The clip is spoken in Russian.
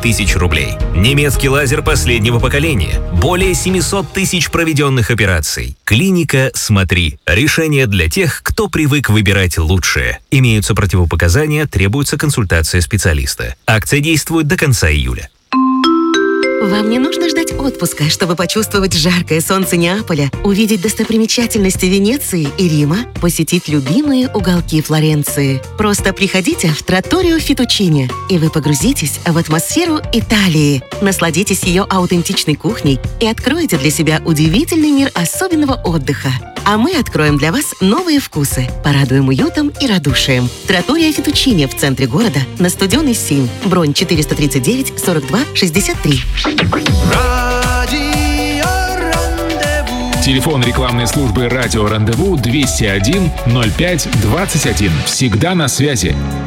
тысяч рублей. Немецкий лазер последнего поколения. Более 700 тысяч проведенных операций. Клиника «Смотри». Решение для тех, кто привык выбирать лучшее. Имеются противопоказания, требуется консультация специалиста. Акция действует до конца июля. Вам не нужно ждать отпуска, чтобы почувствовать жаркое солнце Неаполя, увидеть достопримечательности Венеции и Рима, посетить любимые уголки Флоренции. Просто приходите в Тратторио Фетучини, и вы погрузитесь в атмосферу Италии, насладитесь ее аутентичной кухней и откроете для себя удивительный мир особенного отдыха. А мы откроем для вас новые вкусы, порадуем уютом и радушием. Тратторио Фетучини в центре города, на Студенной 7. Бронь 439 42 63. Телефон рекламной службы «Радио Рандеву» 201 05 21. Всегда на связи.